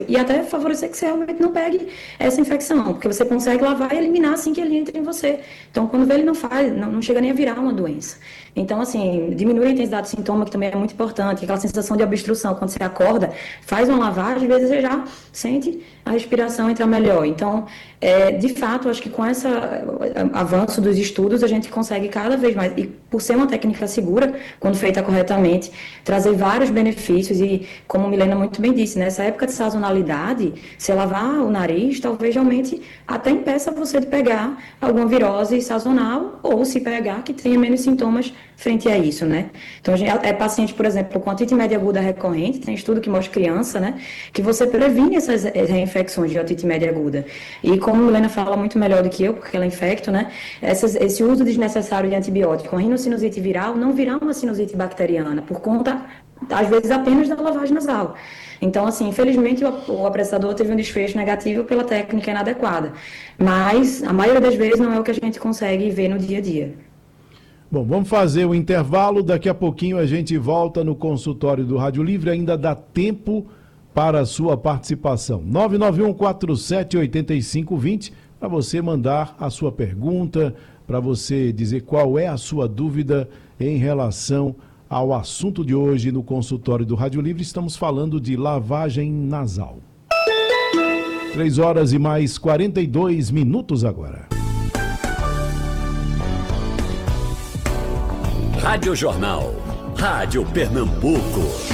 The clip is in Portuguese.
e até favorecer que você realmente não pegue essa infecção, porque você consegue lavar e eliminar assim que ele entra em você. Então, quando vê, ele não chega nem a virar uma doença. Então, assim, diminui a intensidade do sintoma, que também é muito importante, aquela sensação de obstrução, quando você acorda, faz uma lavagem, às vezes você já sente a respiração entrar melhor. Então, de fato, acho que com esse avanço dos estudos, a gente consegue cada vez mais, e por ser uma técnica segura, quando feita corretamente, trazer vários benefícios, e como Milena muito bem disse, nessa época de sazonalidade, se lavar o nariz, talvez realmente até impeça você de pegar alguma virose sazonal, ou se pegar, que tenha menos sintomas frente a isso, né? Então, paciente, por exemplo, com otite média aguda recorrente, tem estudo que mostra criança, né, que você previne essas reinfecções de otite média aguda. E como a Milena fala muito melhor do que eu, porque ela é infecto, né, esse uso desnecessário de antibiótico, a rinocinusite viral não virá uma sinusite bacteriana, por conta, às vezes, apenas da lavagem nasal. Então, assim, infelizmente, o apressador teve um desfecho negativo pela técnica inadequada. Mas, a maioria das vezes, não é o que a gente consegue ver no dia a dia. Bom, vamos fazer o intervalo. Daqui a pouquinho a gente volta no consultório do Rádio Livre. Ainda dá tempo para a sua participação. 991478520 para você mandar a sua pergunta, para você dizer qual é a sua dúvida em relação ao assunto de hoje no consultório do Rádio Livre. Estamos falando de lavagem nasal. 3 horas e mais 42 minutos agora. Rádio Jornal, Rádio Pernambuco.